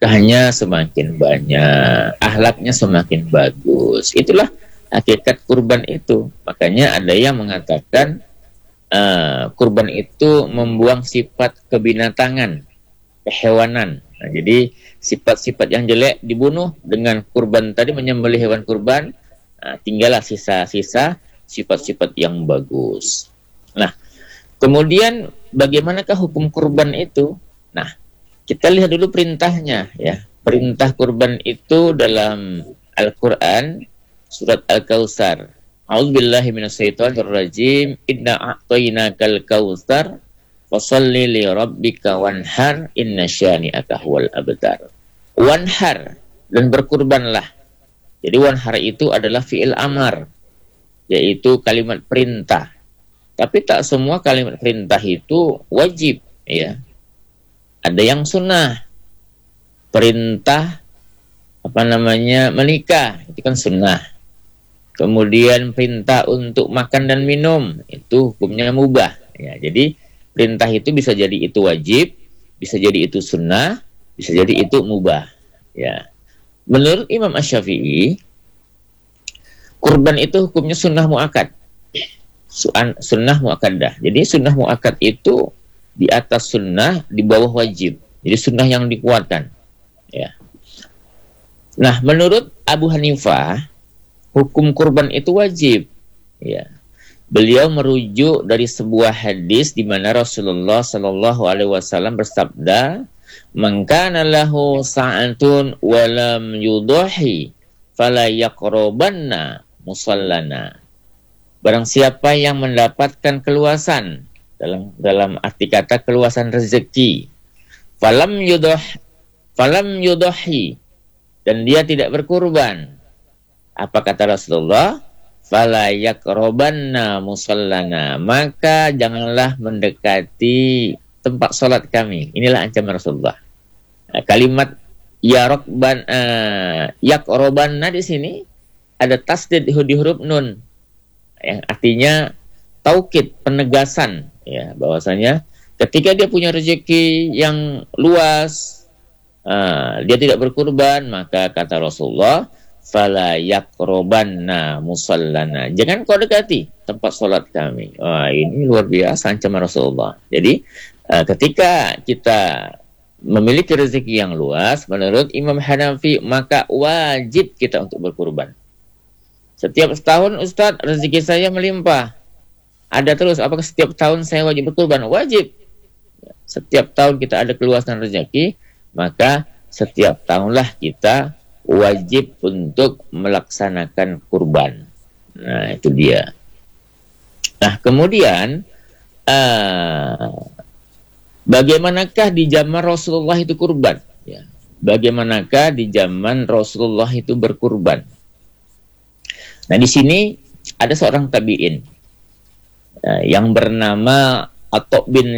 berkahnya semakin banyak, akhlaknya semakin bagus. Itulah hakikat kurban itu. Makanya ada yang mengatakan kurban itu membuang sifat kebinatangan, kehewanan. Nah, jadi sifat-sifat yang jelek dibunuh dengan kurban tadi, menyembelih hewan kurban. Tinggallah sisa-sisa sifat-sifat yang bagus. Nah, kemudian bagaimanakah hukum kurban itu? Nah, kita lihat dulu perintahnya ya. Perintah kurban itu dalam Al-Quran surat Al-Kautsar. A'udzubillahi minasyaitonirrajim. Inna a'tainakal kautsar fasholli li rabbika wanhar inna syani'aka huwal abtar. Wanhar, dan berkurbanlah. Jadi wanhar itu adalah fi'il amar, yaitu kalimat perintah. Tapi tak semua kalimat perintah itu wajib, ya. Ada yang sunnah. Perintah menikah, itu kan sunnah. Kemudian perintah untuk makan dan minum, itu hukumnya mubah, ya. Jadi perintah itu bisa jadi itu wajib, bisa jadi itu sunnah, bisa jadi itu mubah, ya. Menurut Imam Asy-Syafi'i, kurban itu hukumnya sunnah muakkad. Sunnah muakkadah. Jadi sunnah muakkad itu di atas sunnah, di bawah wajib. Jadi sunnah yang dikuatkan, ya. Nah, menurut Abu Hanifah, hukum kurban itu wajib, ya. Beliau merujuk dari sebuah hadis di mana Rasulullah Shallallahu Alaihi Wasallam bersabda, "Man kana lahu sa'atun wa lam yudahi, fala yaqrabanna musallana." Barang siapa yang mendapatkan keluasan, dalam arti kata keluasan rezeki, falam yudahi, dan dia tidak berkurban, apa kata Rasulullah? Fala yaqrabanna musallana, maka janganlah mendekati tempat sholat kami. Inilah ancaman Rasulullah. Kalimat yaqrabanna di sini ada tasdid di huruf nun, yang artinya taukid, penegasan, ya, bahwasanya ketika dia punya rezeki yang luas, dia tidak berkurban, maka kata Rasulullah, fala yaqrabanna musallana, jangan kau dekati tempat sholat kami. Wah, ini luar biasa ancaman Rasulullah. Jadi ketika kita memiliki rezeki yang luas, menurut Imam Hanafi, maka wajib kita untuk berkurban. Setiap tahun, Ustadz, rezeki saya melimpah, ada terus, apakah setiap tahun saya wajib berkurban? Wajib. Setiap tahun kita ada keluasan rezeki, maka setiap tahunlah kita wajib untuk melaksanakan kurban. Nah, itu dia. Nah, kemudian bagaimanakah di zaman Rasulullah itu kurban? Ya. Bagaimanakah di zaman Rasulullah itu berkurban? Nah, di sini ada seorang tabi'in yang bernama Atha bin